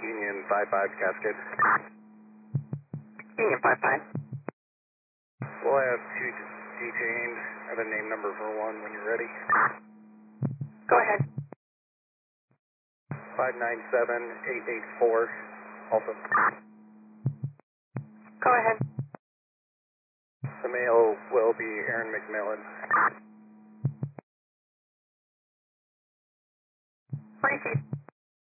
Union 55 Cascade. Union 55. We'll have two detained. I have a name number for one when you're ready. Go ahead. 597884. Also. Go ahead. The male will be Aaron McMillan. 20 feet.